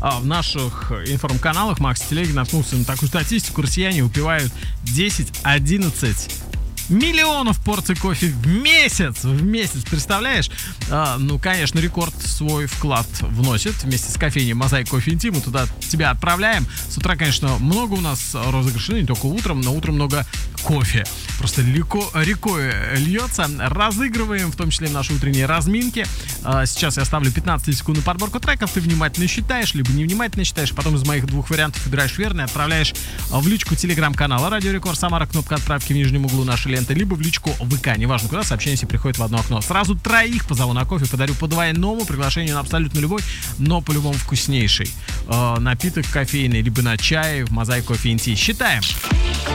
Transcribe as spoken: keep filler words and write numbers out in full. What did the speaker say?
а, в наших информканалах Макс Телегин наткнулся на такую статистику. Россияне выпивают десять-одиннадцать миллионов порций кофе в месяц. В месяц, представляешь? А, ну, конечно, рекорд свой вклад вносит вместе с кофейней Мозаик Кофе Интим. Мы туда тебя отправляем. С утра, конечно, много у нас розыгрышей, не только утром, но утром много кофе. Просто легко, рекой льется. Разыгрываем, в том числе наши утренние разминки. А, сейчас я ставлю пятнадцать секунд на подборку треков. Ты внимательно считаешь, либо невнимательно считаешь. Потом из моих двух вариантов выбираешь верный, отправляешь в личку телеграм-канала Радио Рекорд Самара, кнопка отправки в нижнем углу нашей ленты, либо в личку ВК, неважно куда, сообщение себе приходит в одно окно. Сразу троих позову на кофе, подарю по двойному приглашению на абсолютно любой, но по-любому вкуснейший э, напиток кофейный, либо на чай в Мозаик Кофе Инти. Считаем.